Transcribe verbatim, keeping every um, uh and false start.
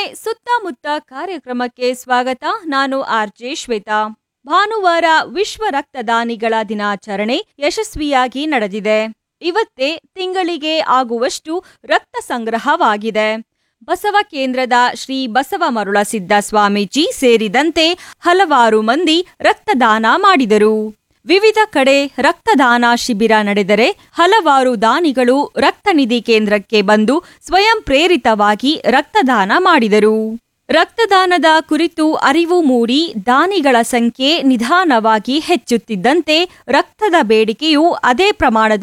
ಸುತ್ತಮುತ್ತ ಕಾರ್ಯಕ್ರಮಕ್ಕೆ ಸ್ವಾಗತ. ನಾನು ಆರ್ಜೆ ಶ್ವೇತಾ. ಭಾನುವಾರ ವಿಶ್ವ ರಕ್ತದಾನಿಗಳ ದಿನಾಚರಣೆ ಯಶಸ್ವಿಯಾಗಿ ನಡೆದಿದೆ. ಇವತ್ತೇ ತಿಂಗಳಿಗೆ ಆಗುವಷ್ಟು ರಕ್ತ ಸಂಗ್ರಹವಾಗಿದೆ. ಬಸವ ಕೇಂದ್ರದ ಶ್ರೀ ಬಸವ ಮರುಳಸಿದ್ದ ಸ್ವಾಮೀಜಿ ಸೇರಿದಂತೆ ಹಲವಾರು ಮಂದಿ ರಕ್ತದಾನ ಮಾಡಿದರು. ವಿವಿಧ ಕಡೆ ರಕ್ತದಾನ ಶಿಬಿರ ನಡೆದರೆ ಹಲವಾರು ದಾನಿಗಳು ರಕ್ತನಿಧಿ ಕೇಂದ್ರಕ್ಕೆ ಬಂದು ಸ್ವಯಂ ಪ್ರೇರಿತವಾಗಿ ರಕ್ತದಾನ ಮಾಡಿದರು. ರಕ್ತದಾನದ ಕುರಿತು ಅರಿವು ಮೂಡಿ ದಾನಿಗಳ ಸಂಖ್ಯೆ ನಿಧಾನವಾಗಿ ಹೆಚ್ಚುತ್ತಿದ್ದಂತೆ ರಕ್ತದ ಬೇಡಿಕೆಯೂ ಅದೇ ಪ್ರಮಾಣದಲ್ಲಿ